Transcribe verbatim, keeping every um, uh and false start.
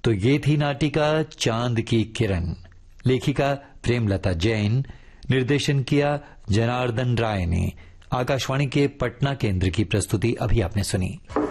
तो ये थी नाटिका चांद की किरण। लेखिका प्रेमलता जैन, निर्देशन किया जनार्दन राय ने। आकाशवाणी के पटना केंद्र की प्रस्तुति अभी आपने सुनी।